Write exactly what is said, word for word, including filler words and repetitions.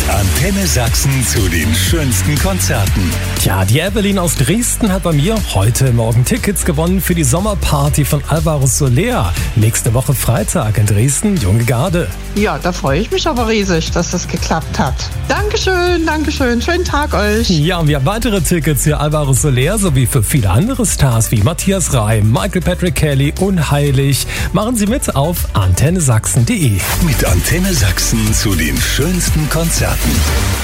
Antenne Sachsen zu den schönsten Konzerten. Tja, die Evelyn aus Dresden hat bei mir heute Morgen Tickets gewonnen für die Sommerparty von Alvaro Soler. Nächste Woche Freitag in Dresden, Junge Garde. Ja, da freue ich mich aber riesig, dass das geklappt hat. Dankeschön, Dankeschön. Schönen Tag euch. Ja, und wir haben weitere Tickets für Alvaro Soler sowie für viele andere Stars wie Matthias Reim, Michael Patrick Kelly und Heilig. Machen Sie mit auf antenne sachsen punkt de. Mit Antenne Sachsen zu den schönsten Konzerten.